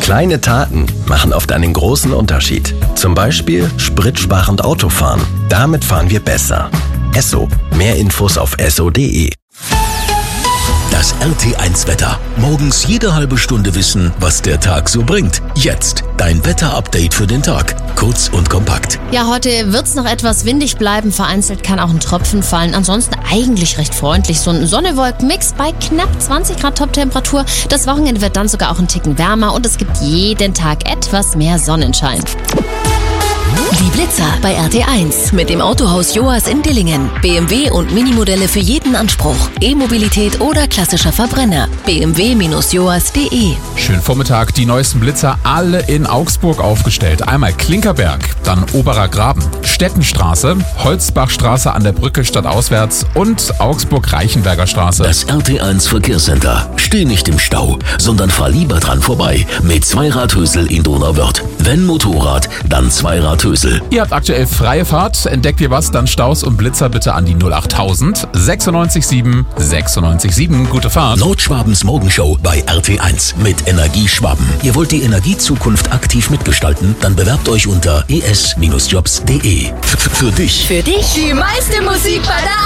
Kleine Taten machen oft einen großen Unterschied. Zum Beispiel spritsparend Autofahren. Damit fahren wir besser. Esso. Mehr Infos auf esso.de. Das RT1-Wetter. Morgens jede halbe Stunde wissen, was der Tag so bringt. Jetzt dein Wetter-Update für den Tag. Kurz und kompakt. Ja, heute wird's noch etwas windig bleiben. Vereinzelt kann auch ein Tropfen fallen. Ansonsten eigentlich recht freundlich. So ein Sonne-Wolken-Mix bei knapp 20 Grad Top-Temperatur. Das Wochenende wird dann sogar auch ein Ticken wärmer und es gibt jeden Tag etwas mehr Sonnenschein. Die Blitzer bei RT1 mit dem Autohaus Joas in Dillingen. BMW und Minimodelle für jeden Anspruch. E-Mobilität oder klassischer Verbrenner. bmw-joas.de. Schönen Vormittag, die neuesten Blitzer alle in Augsburg aufgestellt. Einmal Klinkerberg, dann Oberer Graben, Stettenstraße, Holzbachstraße an der Brücke stadtauswärts und Augsburg-Reichenberger Straße. Das RT1 Verkehrscenter. Steh nicht im Stau, sondern fahr lieber dran vorbei mit Zweiradhösel in Donauwörth. Wenn Motorrad, dann Zweiradhösel. Ihr habt aktuell freie Fahrt. Entdeckt ihr was, dann Staus und Blitzer bitte an die 08000 967 967. Gute Fahrt. Nordschwabens Morgenshow bei RT1 mit Energieschwaben. Ihr wollt die Energiezukunft aktiv mitgestalten? Dann bewerbt euch unter es-jobs.de. Für dich. Für dich Die meiste Musik bei der